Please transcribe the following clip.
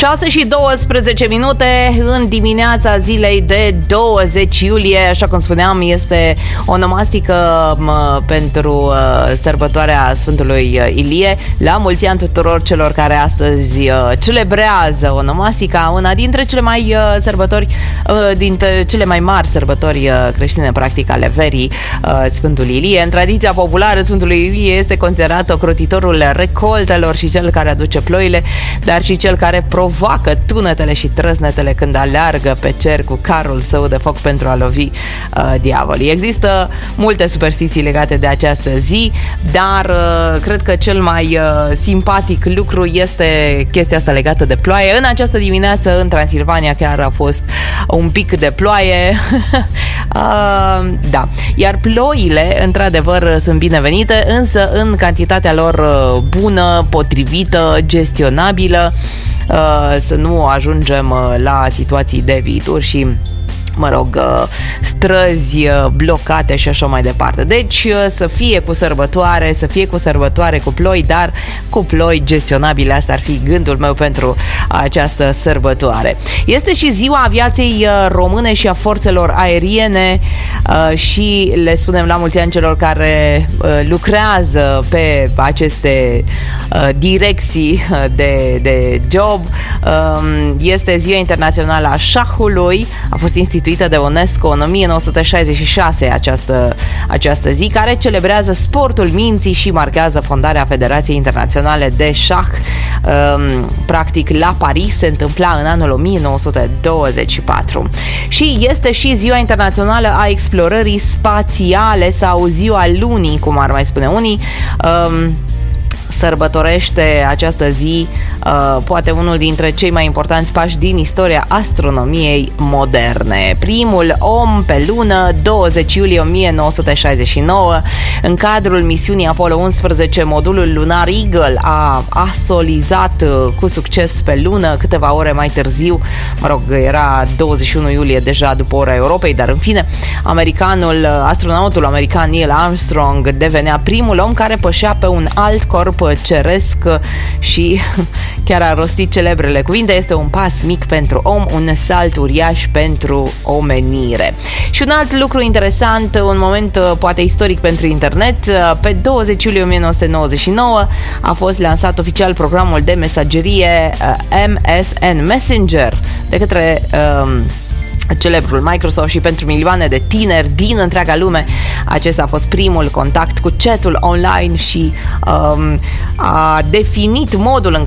6:12 în dimineața zilei de 20 iulie. Așa cum spuneam, este onomastică pentru sărbătoarea Sfântului Ilie. La mulți ani tuturor celor care astăzi celebrează onomastica, una dintre cele mai mari sărbători creștine, practic, ale verii, Sfântul Ilie. În tradiția populară, Sfântul Ilie este considerat ocrotitorul recoltelor și cel care aduce ploile, dar și cel care provoacă tunetele și trăsnetele când aleargă pe cer cu carul său de foc pentru a lovi diavolii. Există multe superstiții legate de această zi, dar cred că cel mai simpatic lucru este chestia asta legată de ploaie. În această dimineață în Transilvania chiar a fost un pic de ploaie. Da. Iar ploile, într-adevăr, sunt binevenite, însă în cantitatea lor bună, potrivită, gestionabilă, să nu ajungem la situații de viitor și străzi blocate și așa mai departe. Deci să fie cu sărbătoare cu ploi, dar cu ploi gestionabile. Asta ar fi gândul meu pentru această sărbătoare. Este și ziua aviației române și a forțelor aeriene și le spunem la mulți ani celor care lucrează pe aceste direcții de job. Este Ziua Internațională a Șahului. A fost instituită de UNESCO în 1966 această zi, care celebrează sportul minții și marchează fondarea Federației Internaționale de Șah. Practic la Paris se întâmpla în anul 1924. Și este și Ziua Internațională a Explorării Spațiale sau Ziua Lunii, cum ar mai spune unii. Sărbătorește această zi poate unul dintre cei mai importanți pași din istoria astronomiei moderne. Primul om pe lună, 20 iulie 1969, în cadrul misiunii Apollo 11, modulul lunar Eagle a asolizat cu succes pe lună. Câteva ore mai târziu, era 21 iulie deja după ora Europei, dar în fine, astronautul american Neil Armstrong devenea primul om care pășea pe un alt corp ceresc și chiar a rostit celebrele cuvinte: este un pas mic pentru om, un salt uriaș pentru omenire. Și un alt lucru interesant, un moment poate istoric pentru internet: pe 20 iulie 1999 a fost lansat oficial programul de mesagerie MSN Messenger de către celebrul Microsoft și pentru milioane de tineri din întreaga lume. Acesta a fost primul contact cu chatul online și a definit modul în